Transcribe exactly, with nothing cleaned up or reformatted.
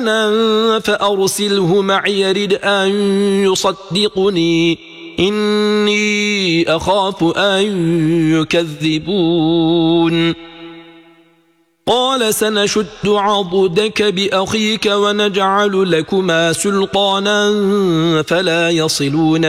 فأرسله معي يرد أن يصدقني إني أخاف أن يكذبون قال سنشد عضدك بأخيك ونجعل لكما سلطانا فلا يصلون